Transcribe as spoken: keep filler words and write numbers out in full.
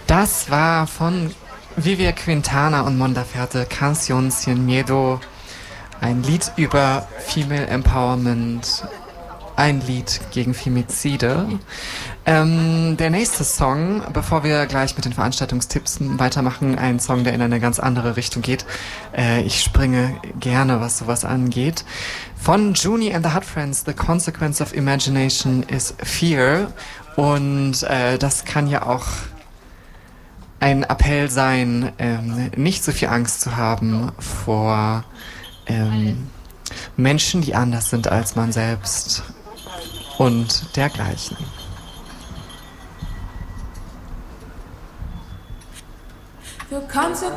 Das war von Vivia Quintana und Mon Laferte, Canción Sin Miedo, ein Lied über Female Empowerment, ein Lied gegen Femizide. Ähm, der nächste Song, bevor wir gleich mit den Veranstaltungstipps weitermachen, ein Song, der in eine ganz andere Richtung geht. Äh, ich springe gerne, was sowas angeht. Von Junie and the Hot Friends, The Consequence of Imagination is Fear. Und äh, das kann ja auch ein Appell sein, ähm, nicht so viel Angst zu haben vor ähm, Menschen, die anders sind als man selbst und dergleichen. The consequence